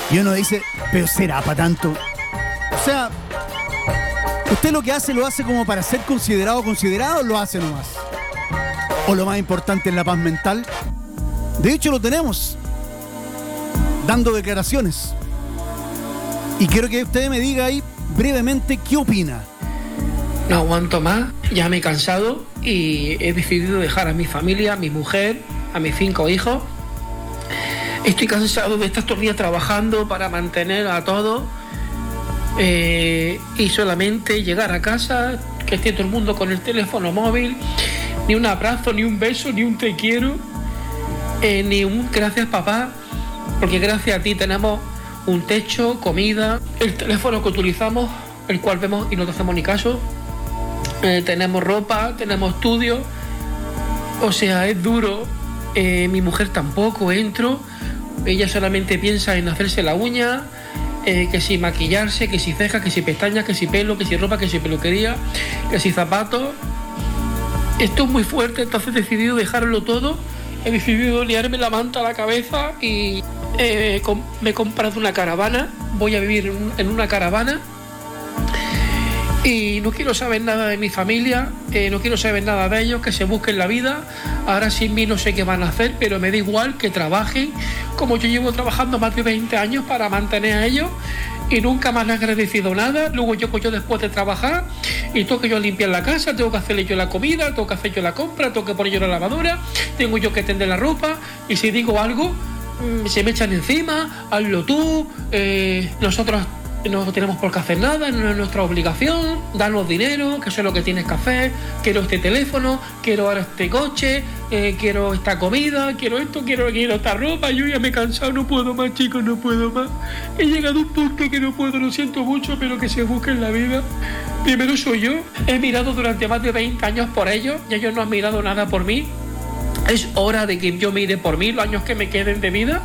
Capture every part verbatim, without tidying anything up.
Y uno dice, pero ¿será para tanto? O sea, usted lo que hace, lo hace como para ser considerado o considerado, lo hace nomás. O lo más importante es la paz mental. De hecho, lo tenemos dando declaraciones. Y quiero que usted me diga ahí brevemente qué opina. No aguanto más, ya me he cansado y he decidido dejar a mi familia, a mi mujer, a mis cinco hijos. Estoy cansado de estar todo el día trabajando para mantener a todos eh, y solamente llegar a casa, que esté todo el mundo con el teléfono móvil, ni un abrazo, ni un beso, ni un te quiero, eh, ni un gracias papá, porque gracias a ti tenemos un techo, comida, el teléfono que utilizamos, el cual vemos y no te hacemos ni caso. Eh, tenemos ropa, tenemos estudio, o sea, es duro. Eh, mi mujer tampoco, entro, ella solamente piensa en hacerse la uña, eh, que si maquillarse, que si cejas, que si pestañas, que si pelo, que si ropa, que si peluquería, que si zapatos. Esto es muy fuerte, entonces he decidido dejarlo todo, he decidido liarme la manta a la cabeza y eh, com- me he comprado una caravana, voy a vivir en, en una caravana. Y no quiero saber nada de mi familia, eh, no quiero saber nada de ellos, que se busquen la vida. Ahora sin mí no sé qué van a hacer, pero me da igual que trabajen, como yo llevo trabajando más de veinte años para mantener a ellos y nunca me han agradecido nada. Luego yo, yo después de trabajar y tengo que yo limpiar la casa, tengo que hacerle yo la comida, tengo que hacer yo la compra, tengo que poner yo la lavadora, tengo yo que tender la ropa y si digo algo mmm, se me echan encima, hazlo tú, eh, nosotros no tenemos por qué hacer nada, no es nuestra obligación, danos dinero, que eso es lo que tienes que hacer, quiero este teléfono, quiero ahora este coche, eh, quiero esta comida, quiero esto, quiero, quiero esta ropa, yo ya me he cansado, no puedo más chicos, no puedo más, he llegado a un punto que no puedo, lo siento mucho, pero que se busquen la vida. Primero soy yo, he mirado durante más de veinte años por ellos y ellos no han mirado nada por mí. Es hora de que yo mire por mí los años que me queden de vida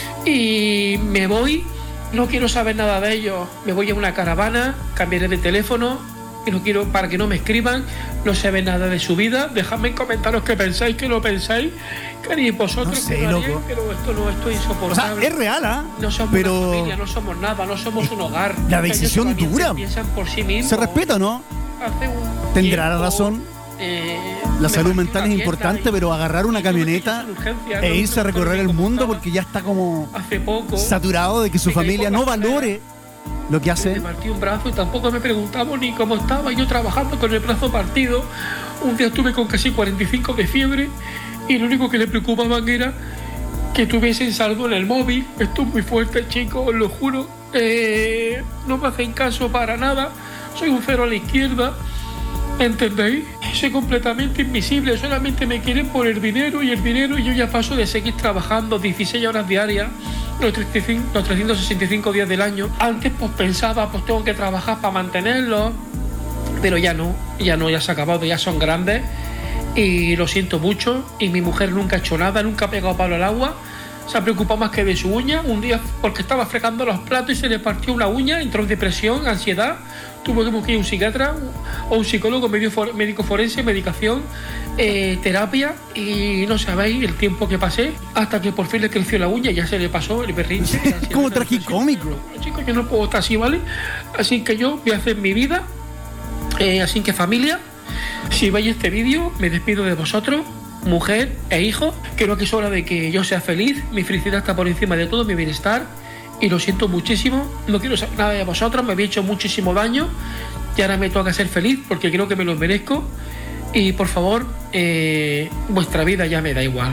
y me voy. No quiero saber nada de ellos. Me voy a una caravana, cambiaré de teléfono y no quiero para que no me escriban. No se ve nada de su vida. Dejadme en comentarios qué pensáis, qué no pensáis. ¿Qué haréis vosotros? No sé, ¿Qué no haréis? loco. Pero esto no, esto es insoportable. O sea, es real, ¿ah? No somos pero una familia, no somos nada, no somos un hogar. la decisión Ellos solamente dura. piensan por sí mismos. ¿Se respeta o no? Hace un Tendrá tiempo, razón. Eh, La me salud partí mental una es pierna importante, y- pero agarrar una y tuve que ir camioneta a urgencia, e no irse a me recorrer el acuerdo mundo cómo porque ya está como hace poco saturado de que su me caí familia por no la escalera. valore lo que Me hace. partí un brazo y tampoco me preguntamos ni cómo estaba yo trabajando con el brazo partido. Un día estuve con casi cuarenta y cinco de fiebre y lo único que le preocupaban era que tuviesen saldo en el móvil. Esto es muy fuerte, chicos, os lo juro. Eh, no me hacen caso para nada. Soy un cero a la izquierda. ¿Entendéis? Soy completamente invisible, solamente me quieren por el dinero y el dinero y yo ya paso de seguir trabajando dieciséis horas diarias, los, treinta y cinco, los trescientos sesenta y cinco días del año. Antes pues pensaba, pues tengo que trabajar para mantenerlos, pero ya no, ya no, ya se ha acabado, ya son grandes y lo siento mucho y mi mujer nunca ha hecho nada, nunca ha pegado palo al agua. Se ha preocupado más que de su uña. Un día porque estaba fregando los platos y se le partió una uña, entró en depresión, ansiedad, tuvo que ir a un psiquiatra o un psicólogo, médico forense, medicación, eh, terapia y no sabéis el tiempo que pasé hasta que por fin le creció la uña y ya se le pasó el berrinche. Es como tragicómico. Chicos, yo no puedo estar así, ¿vale? Así que yo voy a hacer mi vida, eh, así que familia, si veis este vídeo me despido de vosotros, mujer e hijo. Creo que es hora de que yo sea feliz, mi felicidad está por encima de todo, mi bienestar, y lo siento muchísimo, no quiero saber nada de vosotros, me habéis hecho muchísimo daño y ahora me toca ser feliz porque creo que me lo merezco y por favor, eh, vuestra vida ya me da igual.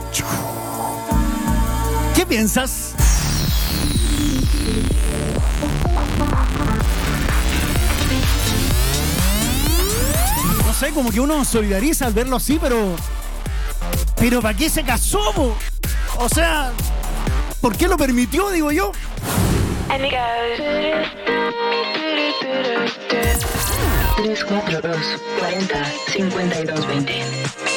¿Qué piensas? No sé, como que uno solidariza al verlo así, pero... ¿Pero para qué se casó, po? O sea, ¿por qué lo permitió, digo yo? tres cuatro dos cuarenta cincuenta y dos veinte